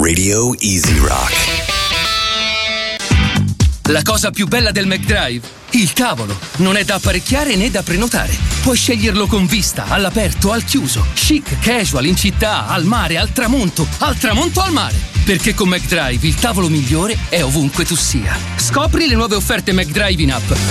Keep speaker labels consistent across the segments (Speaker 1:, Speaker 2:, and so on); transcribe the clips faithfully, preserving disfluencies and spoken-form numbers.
Speaker 1: Radio Easy Rock.
Speaker 2: La cosa più bella del McDrive? Il tavolo. Non è da apparecchiare né da prenotare. Puoi sceglierlo con vista, all'aperto, al chiuso, chic, casual, in città, al mare, al tramonto, al tramonto al mare. Perché con McDrive il tavolo migliore è ovunque tu sia. Scopri le nuove offerte McDrive in app.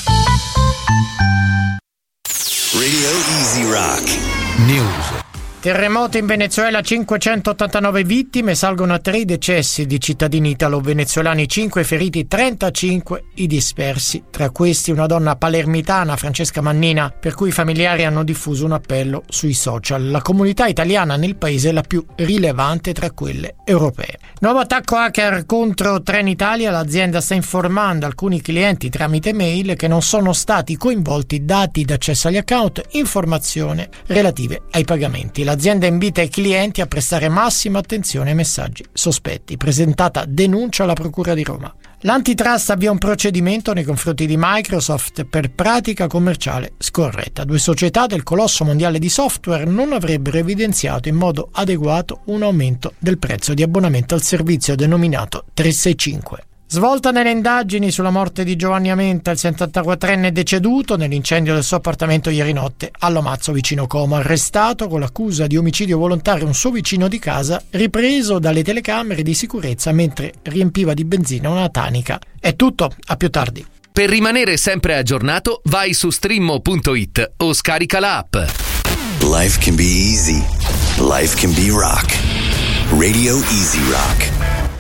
Speaker 1: Radio Easy Rock
Speaker 3: News. Terremoto in Venezuela, cinquecentottantanove vittime, salgono a tre i decessi di cittadini italo-venezuelani, cinque feriti, trentacinque i dispersi. Tra questi una donna palermitana, Francesca Mannina, per cui i familiari hanno diffuso un appello sui social. La comunità italiana nel paese è la più rilevante tra quelle europee. Nuovo attacco hacker contro Trenitalia, l'azienda sta informando alcuni clienti tramite mail che non sono stati coinvolti dati d'accesso agli account, informazioni relative ai pagamenti. L'azienda invita i clienti a prestare massima attenzione ai messaggi sospetti. Presentata denuncia alla Procura di Roma. L'antitrust avvia un procedimento nei confronti di Microsoft per pratica commerciale scorretta. Due società del colosso mondiale di software non avrebbero evidenziato in modo adeguato un aumento del prezzo di abbonamento al servizio denominato trecentosessantacinque. Svolta nelle indagini sulla morte di Giovanni Amenta, il settantaquattrenne deceduto nell'incendio del suo appartamento ieri notte a Lomazzo vicino Como, arrestato con l'accusa di omicidio volontario un suo vicino di casa, ripreso dalle telecamere di sicurezza mentre riempiva di benzina una tanica. È tutto, a più tardi.
Speaker 4: Per rimanere sempre aggiornato, vai su streammo punto it o scarica la app.
Speaker 1: Life can be easy. Life can be rock. Radio Easy Rock.